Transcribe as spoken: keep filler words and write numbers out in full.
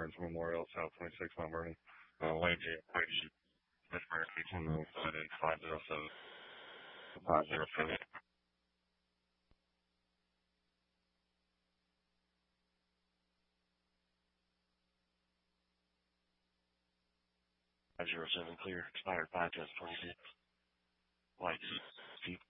Burns Memorial, South twenty-six, Mount Vernon. Uh, Lane J, Pittsburgh, eighteen nine seven five zero seven five zero seven. five zero seven clear, expired five twenty-six. Lights.